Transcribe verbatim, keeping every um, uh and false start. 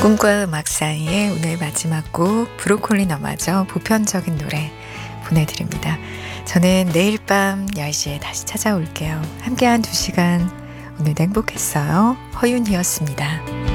꿈과 음악 사이에 오늘 마지막 곡 브로콜리 너마저 보편적인 노래 보내드립니다. 저는 내일 밤 열 시에 다시 찾아올게요. 함께한 두 시간 오늘도 행복했어요. 허윤희였습니다.